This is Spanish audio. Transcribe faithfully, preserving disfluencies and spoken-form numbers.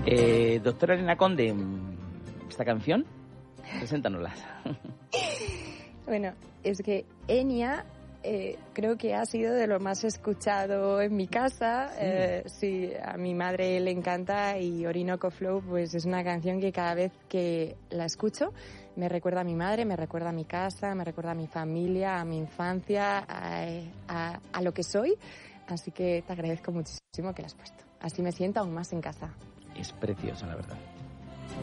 Eh, doctora Elena Conde, esta canción, preséntanosla. Bueno, es que Enya eh, creo que ha sido de lo más escuchado en mi casa. Sí. Eh, sí, a mi madre le encanta y Orinoco Flow pues es una canción que cada vez que la escucho me recuerda a mi madre, me recuerda a mi casa, me recuerda a mi familia, a mi infancia, a, a, a lo que soy. Así que te agradezco muchísimo que la has puesto. Así me siento aún más en casa. Es preciosa, la verdad.